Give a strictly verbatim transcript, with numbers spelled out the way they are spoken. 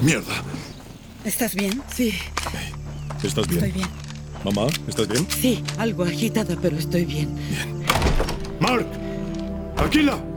Mierda. ¿Estás bien? Sí, ¿Estás bien? estoy bien. Mamá, ¿estás bien? Sí, algo agitada, pero estoy bien. Mark. Aquila.